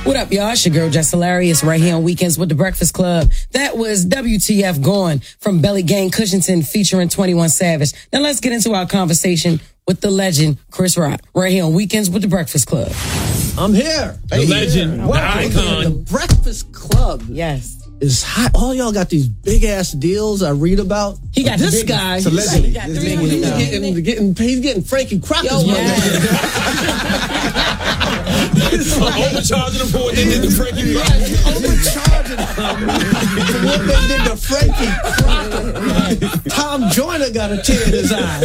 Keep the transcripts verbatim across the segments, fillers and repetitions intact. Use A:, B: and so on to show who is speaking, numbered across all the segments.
A: What up, y'all? It's your girl, Jess Hilarious, right here on Weekends with the Breakfast Club. That was W T F Gone from Belly Gang Cushington featuring twenty-one Savage. Now let's get into our conversation with the legend, Chris Rock, right here on Weekends with the Breakfast Club.
B: I'm here.
C: The
B: hey,
C: legend,
B: here.
C: the
B: Welcome
C: icon.
B: to The Breakfast Club.
A: Yes.
B: Is hot. All y'all got these big ass deals I read about.
A: He got
B: this
A: the
B: guy.
A: It's a
B: He's,
A: legend.
B: like,
A: He got
B: he's
A: three
B: getting,
A: hundred
B: getting, getting, he's getting Frankie Crocker's
A: Yo,
B: money.
C: Overcharging them for what they did to Frankie
B: Right, overcharging them for what they did to Frankie Crocker. Tom Joyner got a tear in his eye.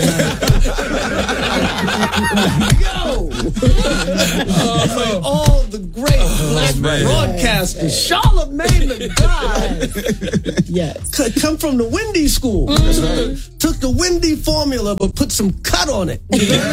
B: Yo! Uh, like all the great black
C: man.
B: broadcasters. Charlamagne the God.
A: Yes.
B: C- come from the Wendy school. Mm-hmm. Took the Wendy formula, but put some cut on it.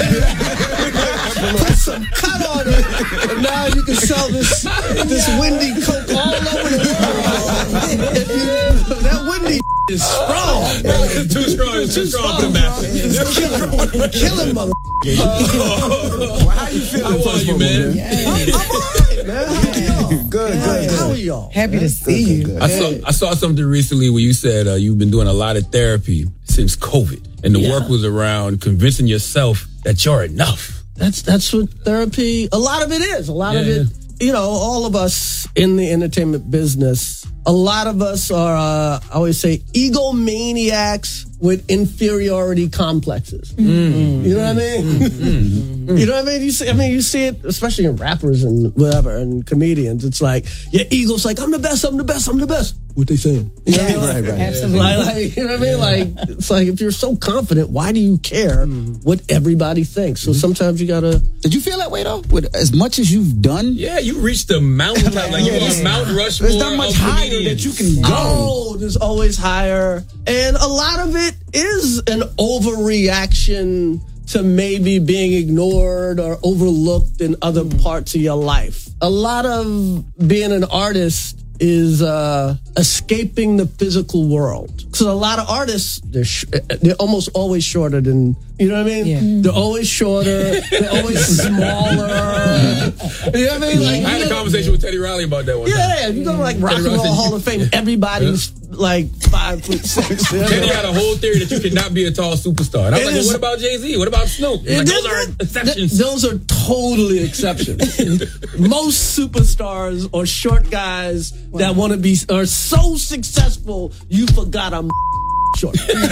B: Put some cut on it, and now you can sell this this Wendy Coke all over the world. If you, that Wendy is strong.
C: It's too strong. It's too strong for the masses.
B: Killing, killing mother.
D: Well, how you feeling?
C: How are you, man?
B: I'm, I'm all right, man. How are y'all?
D: Good, good, good.
B: How are y'all?
A: Happy to see
D: Good,
A: you.
D: good, good.
C: I saw I saw something recently where you said uh, you've been doing a lot of therapy since COVID, and the
B: Yeah.
C: work was around convincing yourself that you're enough.
B: That's that's what therapy. A lot of it is. A lot
C: Yeah,
B: of it. You know, all of us in the entertainment business. A lot of us are. Uh, I always say egomaniacs with inferiority complexes. Mm. You know what I mean? Mm. You know what I mean? You see, I mean, you see it, especially in rappers and whatever, and comedians. It's like your ego's like, I'm the best. I'm the best. I'm the best. What they saying? You know what I mean?
D: Right, right.
A: Absolutely.
B: Like, like, you know what I mean? Like, it's like if you're so confident, why do you care what everybody thinks? So sometimes you gotta.
D: Did you feel that way though? With as much as you've done,
C: Yeah, you reached the mountaintop. Like you
D: Yeah.
C: on Mount Rushmore.
D: there's not much
C: of
D: higher
C: comedians.
D: that you can go.
B: Oh, there's always higher. And a lot of it is an overreaction to maybe being ignored or overlooked in other parts of your life. A lot of being an artist is uh, escaping the physical world. Because a lot of artists, they're sh- they're almost always shorter than, you know what I mean?
A: Yeah.
B: They're always shorter. They're always smaller. You know what I mean? Like,
C: I had
B: you
C: a
B: know-
C: conversation with Teddy Riley about that one time.
B: yeah, you go to like Rock and Roll Hall of Fame, everybody's like five foot six.
C: Teddy had a whole theory that you cannot be a tall superstar. And I was
B: It
C: like, well,
B: is-
C: what about Jay-Z? What about Snoop? Like, those are
B: Th-
C: exceptions.
B: Those are totally exceptions. Most superstars or short guys that want to be are so successful, you forgot I'm short.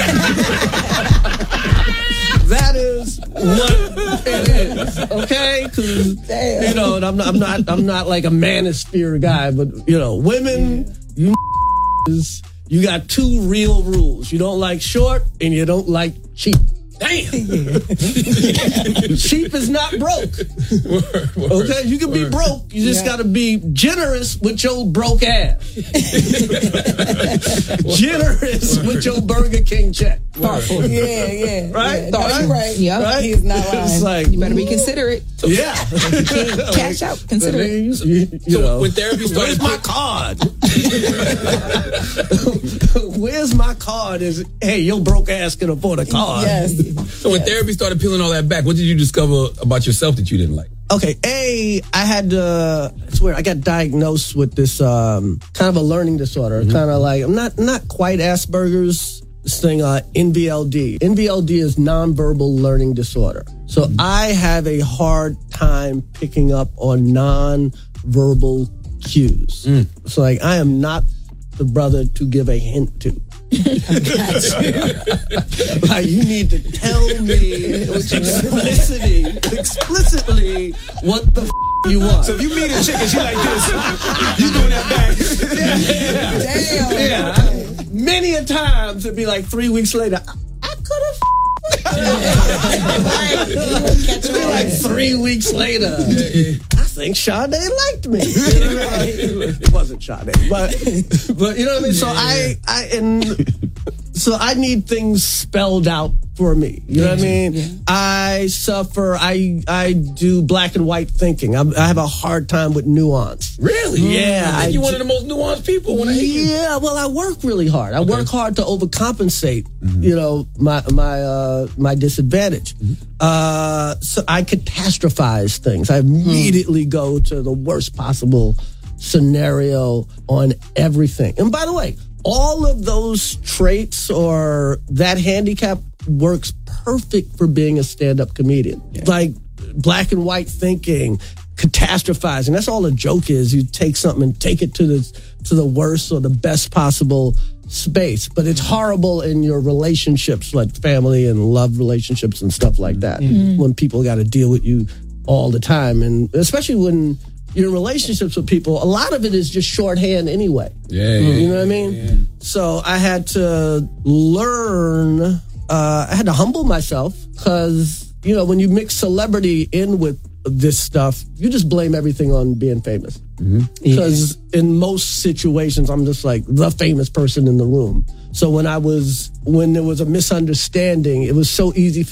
B: That is what it is, okay? Because you know, and I'm not, I'm not, I'm not like a manosphere guy, but you know, women, you is you got two real rules: you don't like short, and you don't like cheap.
C: Damn.
B: Cheap is not broke.
C: Word, word,
B: Okay, you can be
C: word.
B: broke. You just
A: Yeah.
B: got to be generous with your broke ass. Generous with your Burger King check.
A: Yeah, yeah.
B: Right?
A: Yeah. No,
B: Right?
A: you're right.
E: Yep.
B: Right?
A: He's not lying.
B: It's like,
E: You better be considerate.
B: yeah.
E: Cash out. Consider it.
B: You, you, you
C: So
B: know,
C: when therapy started,
B: where's my card? Where's my card? Is hey, your broke ass can afford a card.
A: Yes.
C: so when therapy started peeling all that back, what did you discover about yourself that you didn't like?
B: Okay, A, I had to, I swear, I got diagnosed with this um, kind of a learning disorder.
C: Mm-hmm.
B: Kind of like, I'm not not quite Asperger's, this thing, uh, N V L D. N V L D is nonverbal learning disorder. So
C: Mm-hmm.
B: I have a hard time picking up on nonverbal cues.
C: Mm.
B: So like, I am not the brother to give a hint to. Like, you need to tell me explicitly, explicitly what the f- you want.
D: So if you meet a chick and she like this, you doing that back.
A: Damn.
B: Yeah, I- many a times it'd be like three weeks later. I, I could have. It'd be like three weeks later. I think Sade liked me. You know what I mean? It wasn't Sade, but but you know what I mean. So I I and so I need things spelled out for me. You know what I mean? Yeah. I suffer. I I do black and white thinking. I, I have a hard time with nuance.
C: Really?
B: Yeah.
C: I think you're one of the most nuanced people. When I hear you.
B: Yeah. Well, I work really hard. I okay. work hard to overcompensate. Mm-hmm. You know, my my uh, my disadvantage. Mm-hmm. Uh, so I catastrophize things. I immediately mm. go to the worst possible scenario on everything. And by the way, all of those traits or that handicap works perfect for being a stand-up comedian. Yeah. Like black and white thinking, catastrophizing. That's all a joke is. You take something and take it to the to the worst or the best possible space. But it's horrible in your relationships, like family and love relationships and stuff like that. Mm-hmm. When people got to deal with you all the time, and especially when you're in relationships with people, a lot of it is just shorthand anyway.
C: Yeah,
B: you
C: yeah,
B: know what I mean?
C: Yeah.
B: So I had to learn. Uh, I had to humble myself because, you know, when you mix celebrity in with this stuff, you just blame everything on being famous. Because mm-hmm. yeah. in most situations, I'm just like the famous person in the room. So when I was, when there was a misunderstanding, it was so easy for